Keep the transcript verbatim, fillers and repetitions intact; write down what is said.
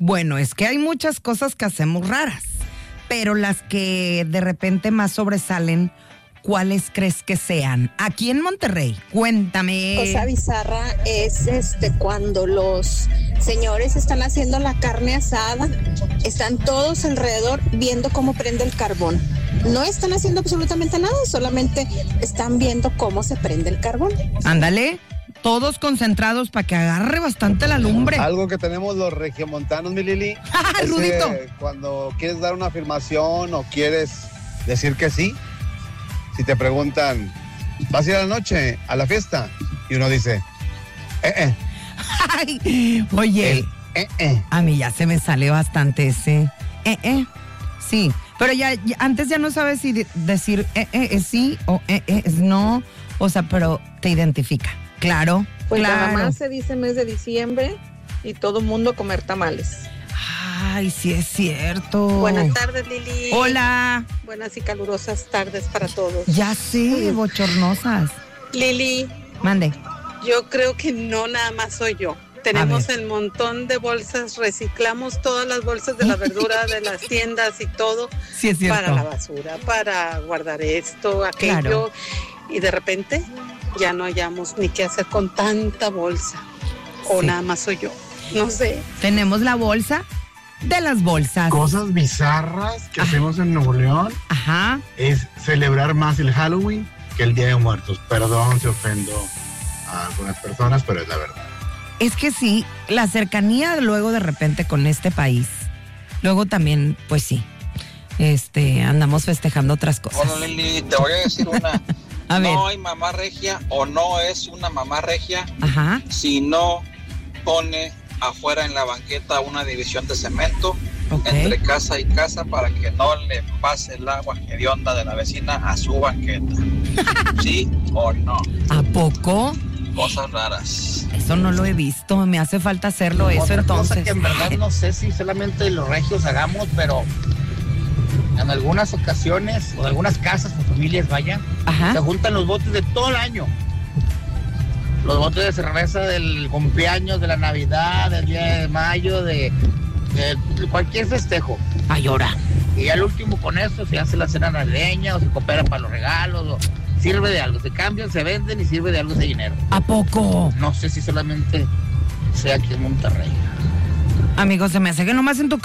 Bueno, es que hay muchas cosas que hacemos raras, pero las que de repente más sobresalen, ¿cuáles crees que sean? Aquí en Monterrey, cuéntame. Cosa bizarra es este cuando los señores están haciendo la carne asada, están todos alrededor viendo cómo prende el carbón. No están haciendo absolutamente nada, solamente están viendo cómo se prende el carbón. Ándale, todos concentrados para que agarre bastante la lumbre. Algo que tenemos los regiomontanos, mi Lili, es Rudito. Que cuando quieres dar una afirmación o quieres decir que sí, si te preguntan, ¿vas a ir a la noche a la fiesta? Y uno dice, eh, eh. Ay, oye, El, eh, eh. a mí ya se me sale bastante ese, eh, eh. Sí, pero ya, ya antes ya no sabes si de, decir, eh, eh, es sí o eh, eh, es no. O sea, pero te identifica. Claro, pues claro. nada más se dice mes de diciembre y todo el mundo a comer tamales. Ay, sí es cierto. Buenas tardes, Lili. Hola. Buenas y calurosas tardes para todos. Ya sé, bochornosas. Lili. Mande. Yo creo que no nada más soy yo. Tenemos el montón de bolsas, reciclamos todas las bolsas de la verdura de las tiendas y todo. Sí, es cierto. Para la basura, para guardar esto, aquello. Claro. Y de repente ya no hallamos ni qué hacer con tanta bolsa. O sí. nada más soy yo. No sé. Tenemos la bolsa de las bolsas. Cosas bizarras que ah. hacemos en Nuevo León. Ajá. Es celebrar más el Halloween que el Día de Muertos. Perdón si ofendo a algunas personas, pero es la verdad. Es que sí, la cercanía luego de repente con este país. Luego también, pues sí, este, andamos festejando otras cosas. Hola Lili, te voy a decir una. A ver. No hay mamá regia o no es una mamá regia. Ajá. Si no pone afuera en la banqueta una división de cemento okay. entre casa y casa para que no le pase el agua hedionda de la vecina a su banqueta. ¿Sí o no? ¿A poco? Cosas raras. Eso no lo he visto, me hace falta hacerlo eso. Otra entonces. Cosa que en verdad no sé si solamente los regios hagamos, pero en algunas ocasiones o en algunas casas o familias vayan, Ajá. se juntan los botes de todo el año. Los botes de cerveza del cumpleaños, de la Navidad, del día de mayo, de, de cualquier festejo. Ay, ahora. Y al último con eso se hace la cena navideña o se coopera para los regalos o sirve de algo. Se cambian, se venden y sirve de algo ese dinero. ¿A poco? No sé si solamente sea aquí en Monterrey. Amigo, se me hace que nomás en tu